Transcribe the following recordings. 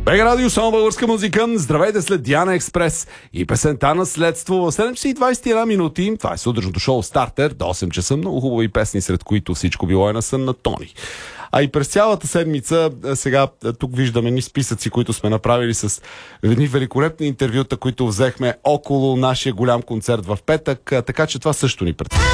БГ Радио, само българска музика. Здравейте след Диана Експрес и песента Наследство в 7:21 минути. Това е сутрешното шоу Стартер до 8 часа. Много хубави песни, сред които Всичко било е на сън на Тони. А и през цялата седмица, сега тук виждаме ни списъци, които сме направили с едни великолепни интервюта, които взехме около нашия голям концерт в петък, така че това също ни представя.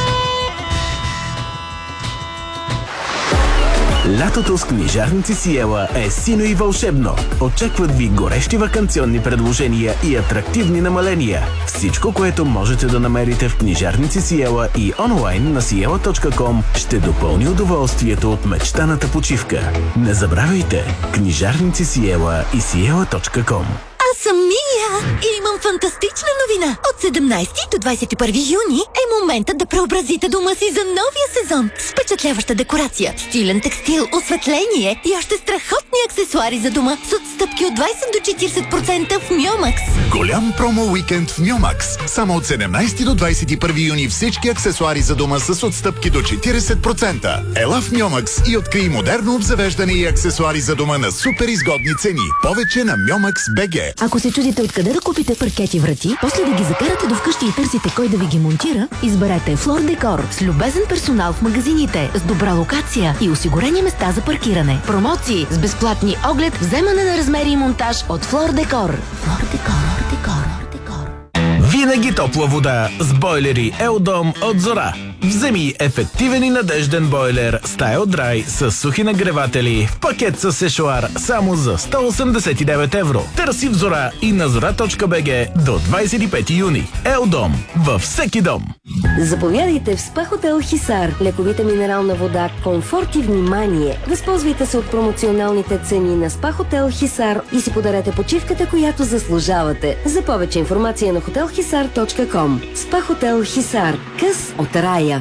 Лятото с книжарници Сиела е сино и вълшебно. Очакват ви горещи ваканционни предложения и атрактивни намаления. Всичко, което можете да намерите в книжарници Сиела и онлайн на siela.com, ще допълни удоволствието от мечтаната почивка. Не забравяйте, книжарници Сиела и siela.com. Аз съм Мия и имам фантастична новина. От 17 до 21 юни е моментът да преобразите дома си за новия сезон. С впечатляваща декорация, стилен текстил, осветление и още страхотни аксесуари за дома с отстъпки от 20 до 40% в Мьомакс. Голям промо уикенд в Мьомакс. Само от 17 до 21 юни всички аксесуари за дома с отстъпки до 40%. Ела в Мьомакс и открий модерно обзавеждане и аксесуари за дома на супер изгодни цени. Повече на Myomax.bg. Ако се чудите откъде да купите паркети врати, после да ги закарате до вкъщи и търсите кой да ви ги монтира, изберете Флор Декор с любезен персонал в магазините, с добра локация и осигурени места за паркиране. Промоции с безплатни оглед, вземане на размери и монтаж от Флор Декор. Флор Декор, Декор. Винаги топла вода с бойлери Елдом от Зора. Вземи ефективен и надежден бойлер Style Dry с сухи нагреватели в пакет с сешоар само за 189 евро. Търси в Зора и на zora.bg до 25 юни. Елдом във всеки дом. Заповядайте в СПА Хотел Хисар. Лековита минерална вода, комфорт и внимание. Възползвайте се от промоционалните цени на СПА Хотел Хисар и си подарете почивката, която заслужавате. За повече информация на hotelhisar.com. СПА Хотел Хисар. Къс от рая.